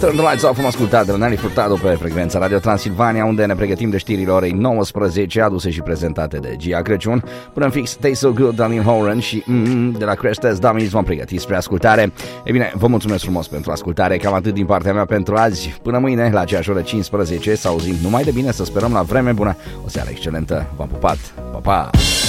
Turn the Lights Off am ascultat de Nelly Furtado pe frecvența Radio Transilvania, unde ne pregătim de știrile orei 19, aduse și prezentate de Gia Crăciun. Până în fix Stay So Good, Daniel Horan și de la Crash Test Dummies v-am pregătit spre ascultare. E bine, vă mulțumesc frumos pentru ascultare, cam atât din partea mea pentru azi. Până mâine, la aceeași oră 15, să auzim numai de bine, să sperăm la vreme bună. O seară excelentă, v-am pupat, pa, pa!